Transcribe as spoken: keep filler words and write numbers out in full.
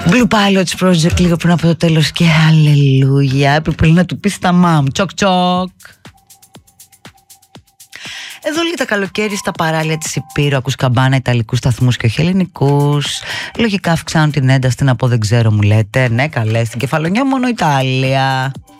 Blue Pilots Project λίγο πριν από το τέλος και αλληλούια. Έπρεπε να του πεις τα μαμ. Τσοκ τσοκ. Εδώ λέει τα καλοκαίρι στα παράλια της Υπήρου ακούς καμπάνα ιταλικούς σταθμούς και όχι ελληνικούς. Λογικά αυξάνουν την ένταση, την από δεν ξέρω μου λέτε. Ναι καλέ, στην Κεφαλονιά μόνο Ιταλία.